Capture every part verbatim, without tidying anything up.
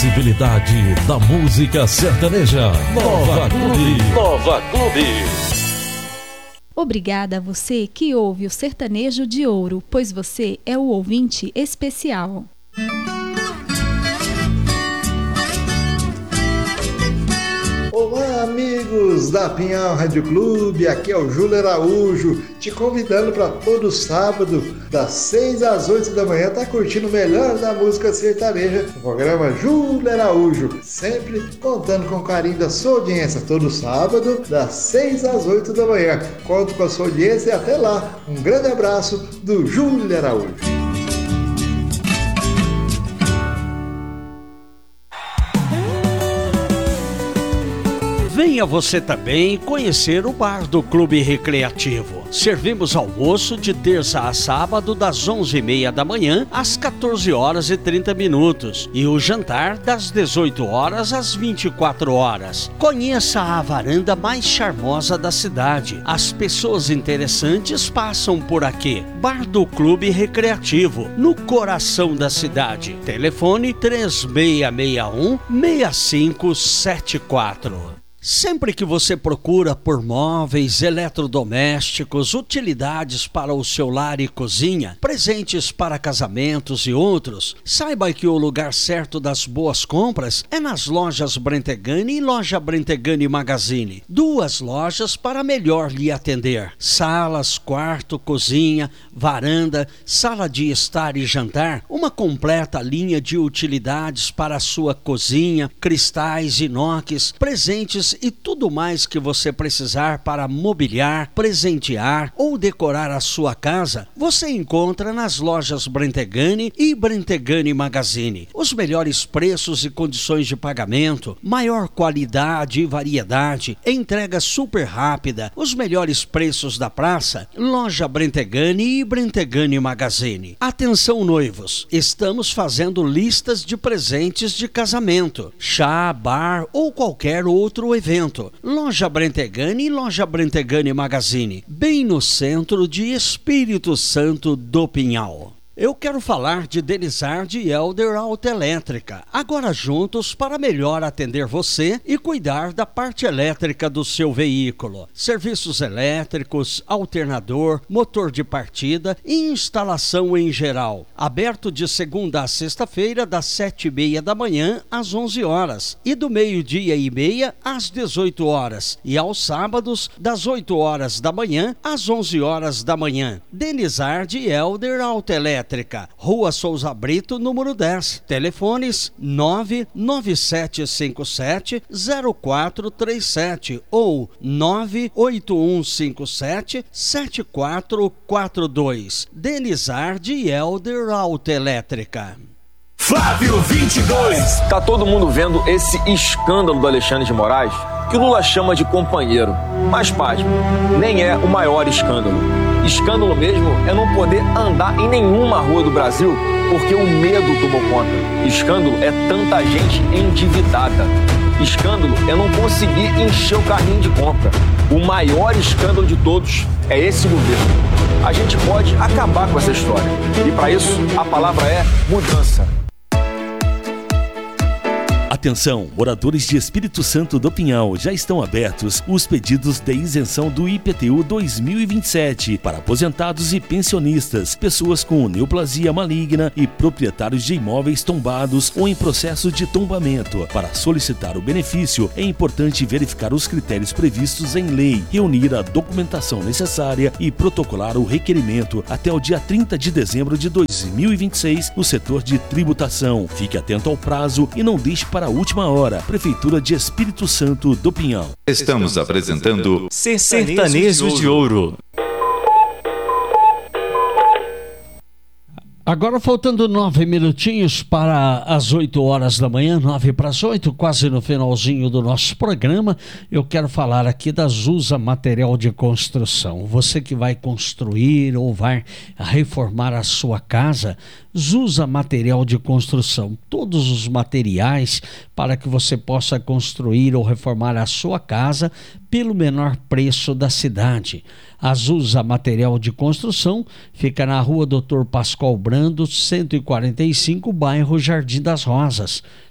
Sensibilidade da música sertaneja. Nova Clube. Nova Clube. Obrigada a você que ouve o Sertanejo de Ouro, pois você é o ouvinte especial. Olá, amigos da Pinhal Rádio Clube, aqui é o Júlio Araújo, te convidando para todo sábado, das seis às oito da manhã, tá curtindo o melhor da música sertaneja, no programa Júlio Araújo, sempre contando com o carinho da sua audiência, todo sábado, das seis às oito da manhã. Conto com a sua audiência e até lá. Um grande abraço do Júlio Araújo. Venha você também conhecer o bar do Clube Recreativo. Servimos almoço de terça a sábado das onze e meia da manhã às quatorze horas e trinta minutos e o jantar das dezoito horas às vinte e quatro horas. Conheça a varanda mais charmosa da cidade. As pessoas interessantes passam por aqui. Bar do Clube Recreativo, no coração da cidade. Telefone três seis seis um, seis cinco sete quatro. Sempre que você procura por móveis, eletrodomésticos, utilidades para o seu lar e cozinha, presentes para casamentos e outros, saiba que o lugar certo das boas compras é nas lojas Brentegani e loja Brentegani Magazine. Duas lojas para melhor lhe atender. Salas, quarto, cozinha, varanda, sala de estar e jantar, uma completa linha de utilidades para a sua cozinha, cristais, inox, presentes e tudo mais que você precisar para mobiliar, presentear ou decorar a sua casa, você encontra nas lojas Brentegani e Brentegani Magazine. Os melhores preços e condições de pagamento, maior qualidade e variedade, entrega super rápida, os melhores preços da praça, loja Brentegani e Brentegani Magazine. Atenção, noivos, estamos fazendo listas de presentes de casamento, chá, bar ou qualquer outro evento. Loja Brentegani e loja Brentegani Magazine, bem no centro de Espírito Santo do Pinhal. Eu quero falar de Denizard e Elder Autoelétrica, agora juntos para melhor atender você e cuidar da parte elétrica do seu veículo. Serviços elétricos, alternador, motor de partida e instalação em geral. Aberto de segunda a sexta-feira, das sete e meia da manhã às onze horas e do meio-dia e meia às dezoito horas e aos sábados, das oito horas da manhã às onze horas da manhã. Denizard e Elder Autoelétrica, Rua Souza Brito, número dez. Telefones nove nove sete cinco sete zero quatro três sete ou nove oito um cinco sete sete quatro quatro dois. Denizard e Elder Autoelétrica. Flávio vinte e dois. Tá todo mundo vendo esse escândalo do Alexandre de Moraes, que o Lula chama de companheiro. Mas, pasme, nem é o maior escândalo. Escândalo mesmo é não poder andar em nenhuma rua do Brasil porque o medo tomou conta. Escândalo é tanta gente endividada. Escândalo é não conseguir encher o carrinho de compra. O maior escândalo de todos é esse governo. A gente pode acabar com essa história. E para isso, a palavra é mudança. Atenção, moradores de Espírito Santo do Pinhal, já estão abertos os pedidos de isenção do I P T U dois mil e vinte e sete para aposentados e pensionistas, pessoas com neoplasia maligna e proprietários de imóveis tombados ou em processo de tombamento. Para solicitar o benefício, é importante verificar os critérios previstos em lei, reunir a documentação necessária e protocolar o requerimento até o dia trinta de dezembro de dois mil e vinte e seis no setor de tributação. Fique atento ao prazo e não deixe para a última hora. Prefeitura de Espírito Santo do Pinhal. Estamos apresentando Sertanejo de Ouro. Agora faltando nove minutinhos para as oito horas da manhã, nove para as oito, quase no finalzinho do nosso programa, eu quero falar aqui da Zusa Material de Construção. Você que vai construir ou vai reformar a sua casa, Zusa Material de Construção. Todos os materiais para que você possa construir ou reformar a sua casa pelo menor preço da cidade. A Zusa Material de Construção fica na rua doutor Pascoal Brando, cento e quarenta e cinco, bairro Jardim das Rosas.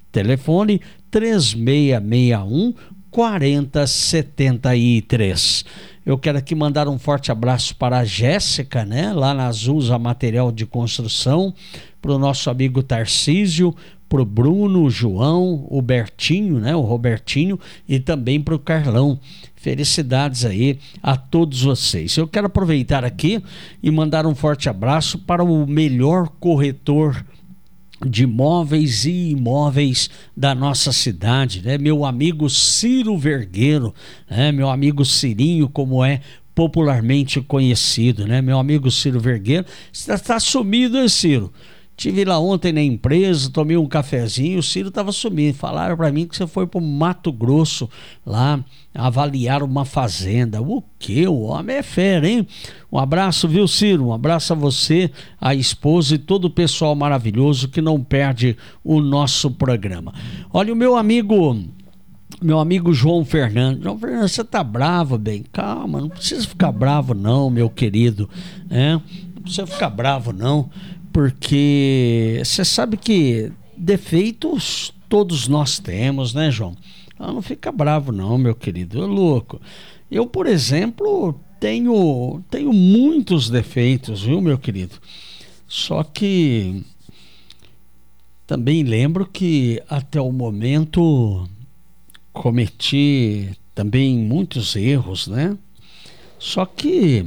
Telefone três seis seis um, quatro zero sete três. Eu quero aqui mandar um forte abraço para a Jéssica, né? Lá na Azusa Material de Construção, para o nosso amigo Tarcísio, para o Bruno, o João, o Bertinho, né? O Robertinho, e também para o Carlão. Felicidades aí a todos vocês. Eu quero aproveitar aqui e mandar um forte abraço para o melhor corretor de móveis e imóveis da nossa cidade, né? Meu amigo Ciro Vergueiro, né? Meu amigo Cirinho, como é popularmente conhecido, né? Meu amigo Ciro Vergueiro, você está sumido, hein, Ciro? Tive lá ontem na empresa, tomei um cafezinho, o Ciro estava sumindo. Falaram para mim que você foi para o Mato Grosso lá avaliar uma fazenda. O quê? O homem é fera, hein? Um abraço, viu, Ciro? Um abraço a você, a esposa e todo o pessoal maravilhoso que não perde o nosso programa. Olha, o meu amigo... Meu amigo João Fernando. João Fernando, você tá bravo, bem? Calma, não precisa ficar bravo não, meu querido. É? Não precisa ficar bravo não. Porque você sabe que defeitos todos nós temos, né, João? Ah, não fica bravo não, meu querido, é louco. Eu, por exemplo, tenho, tenho muitos defeitos, viu, meu querido? Só que também lembro que até o momento cometi também muitos erros, né? Só que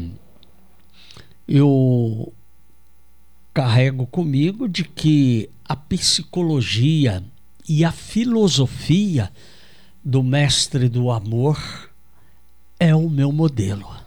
eu carrego comigo de que a psicologia e a filosofia do mestre do amor é o meu modelo.